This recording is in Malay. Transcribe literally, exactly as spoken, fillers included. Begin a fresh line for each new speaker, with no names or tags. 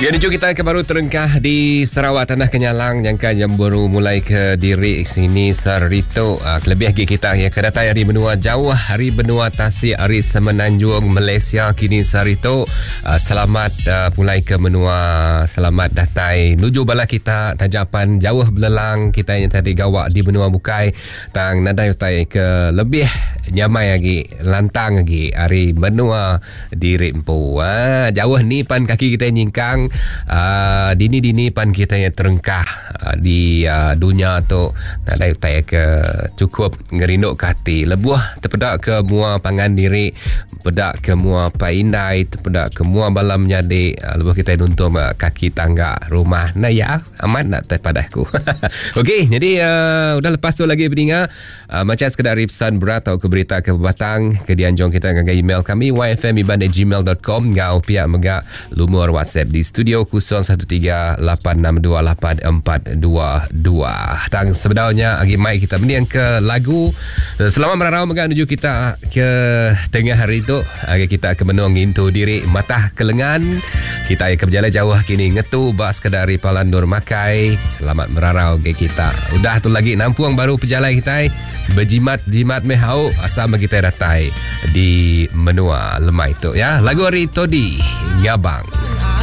Ya, menuju kita ke baru terengkah di Sarawak Tanah Kenyalang yang kan yang baru mulai ke diri sini Sarito. Uh, kelebih lagi kita yang kedatai hari benua jauh, hari benua tasik, hari semenanjung Malaysia kini Sarito. Uh, selamat uh, mulai ke menua, selamat datai nuju bala kita tajapan jauh belelang kita yang tadi gawak di benua Bukai tang nadai utai ke lebih nyamai lagi lantang lagi hari benua diri empu. Uh, jauh ni pan kaki kita nyingkang. Uh, dini-dini pan kita yang terengkah uh, di uh, dunia tu nak ada utai ke cukup ngerinduk ke hati lebuah terpedak ke mua pangan diri pedak ke mua paindai terpedak ke mua balam menjadi uh, lebuah kita nuntum uh, kaki tangga rumah nah ya amat nak terpadahku. Okey, jadi uh, udah lepas tu lagi pendengar uh, macam sekadar pesan berat atau ke berita ke batang ke dianjong kita dengan email kami y f m iban at gmail dot com ngau pihak megak lumur WhatsApp di studio kosong satu tiga lapan enam dua lapan empat dua dua. Tang sebenarnya agi mai kita meniang ke lagu selamat merarau megak menuju kita ke tengah hari itu agi kita akan menung into diri matah kelengan kita akan berjalan jauh kini ngetu bak sekadari palandur makai selamat merarau ke kita udah tu lagi nampuang baru perjalanan kita berjimat jimat mehau asal kita datai di menua lemai tu ya lagu hari Todi Ngabang.